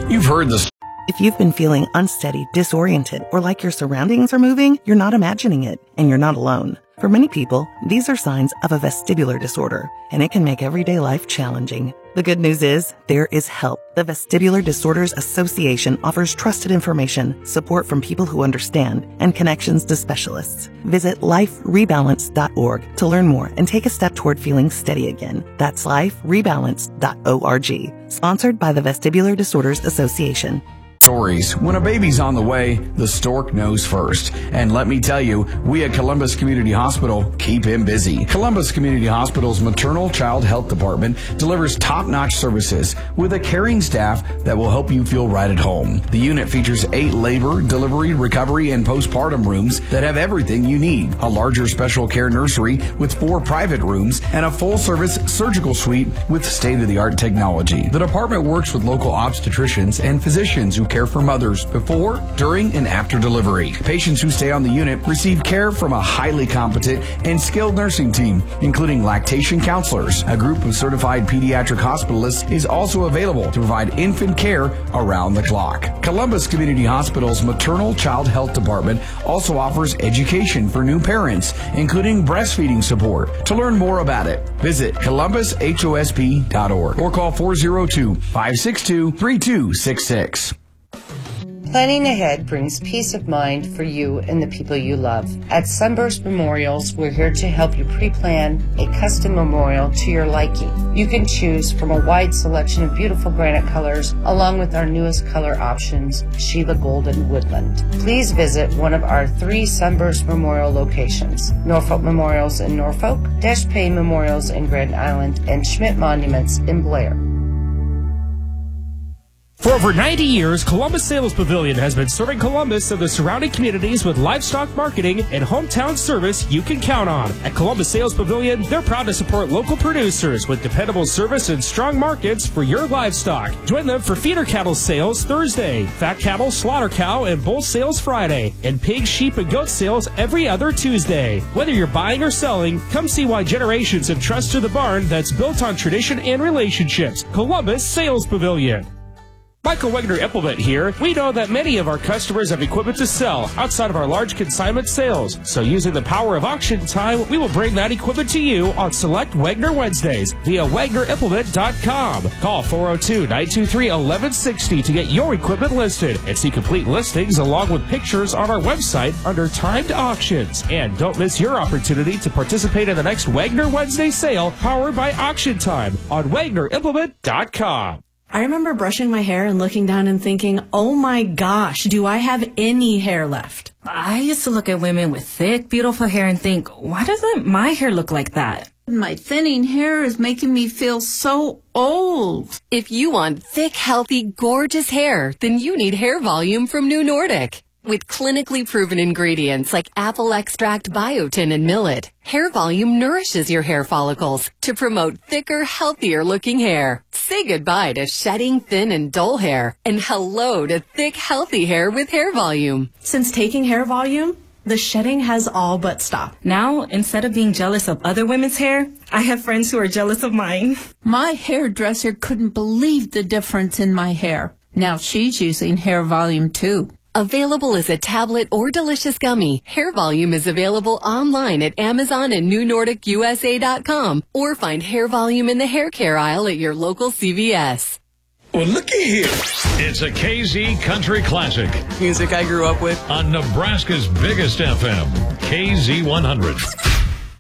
You've heard the... If you've been feeling unsteady, disoriented, or like your surroundings are moving, you're not imagining it, and you're not alone. For many people, these are signs of a vestibular disorder, and it can make everyday life challenging. The good news is, there is help. The Vestibular Disorders Association offers trusted information, support from people who understand, and connections to specialists. Visit liferebalance.org to learn more and take a step toward feeling steady again. That's liferebalance.org. Sponsored by the Vestibular Disorders Association. Stories. When a baby's on the way, the stork knows first. And let me tell you, we at Columbus Community Hospital keep him busy. Columbus Community Hospital's Maternal Child Health Department delivers top-notch services with a caring staff that will help you feel right at home. The unit features 8 labor, delivery, recovery, and postpartum rooms that have everything you need. A larger special care nursery with 4 private rooms and a full-service surgical suite with state-of-the-art technology. The department works with local obstetricians and physicians who care for mothers before, during, and after delivery. Patients who stay on the unit receive care from a highly competent and skilled nursing team, including lactation counselors. A group of certified pediatric hospitalists is also available to provide infant care around the clock. Columbus Community Hospital's Maternal Child Health Department also offers education for new parents, including breastfeeding support. To learn more about it, visit columbusHOSP.org or call 402-562-3266. Planning ahead brings peace of mind for you and the people you love. At Sunburst Memorials, we're here to help you pre-plan a custom memorial to your liking. You can choose from a wide selection of beautiful granite colors, along with our newest color options, Sheila Gold and Woodland. Please visit one of our 3 Sunburst Memorial locations: Norfolk Memorials in Norfolk, Dash Payne Memorials in Grand Island, and Schmidt Monuments in Blair. For over 90 years, Columbus Sales Pavilion has been serving Columbus and the surrounding communities with livestock marketing and hometown service you can count on. At Columbus Sales Pavilion, they're proud to support local producers with dependable service and strong markets for your livestock. Join them for feeder cattle sales Thursday, fat cattle, slaughter cow, and bull sales Friday, and pig, sheep, and goat sales every other Tuesday. Whether you're buying or selling, come see why generations have trusted the barn that's built on tradition and relationships. Columbus Sales Pavilion. Michael Wegner Implement here. We know that many of our customers have equipment to sell outside of our large consignment sales. So using the power of auction time, we will bring that equipment to you on select Wegner Wednesdays via WegnerImplement.com. Call 402-923-1160 to get your equipment listed and see complete listings along with pictures on our website under timed auctions. And don't miss your opportunity to participate in the next Wegner Wednesday sale powered by Auction Time on WegnerImplement.com. I remember brushing my hair and looking down and thinking, oh my gosh, do I have any hair left? I used to look at women with thick, beautiful hair and think, why doesn't my hair look like that? My thinning hair is making me feel so old. If you want thick, healthy, gorgeous hair, then you need Hair Volume from New Nordic. With clinically proven ingredients like apple extract, biotin, and millet, Hair Volume nourishes your hair follicles to promote thicker, healthier-looking hair. Say goodbye to shedding, thin, and dull hair, and hello to thick, healthy hair with Hair Volume. Since taking Hair Volume, the shedding has all but stopped. Now, instead of being jealous of other women's hair, I have friends who are jealous of mine. My hairdresser couldn't believe the difference in my hair. Now she's using Hair Volume too. Available as a tablet or delicious gummy, Hair Volume is available online at Amazon and NewNordicUSA.com, or find Hair Volume in the hair care aisle at your local CVS. Well, looky here. It's a KZ Country Classic. Music I grew up with. On Nebraska's biggest FM, KZ100.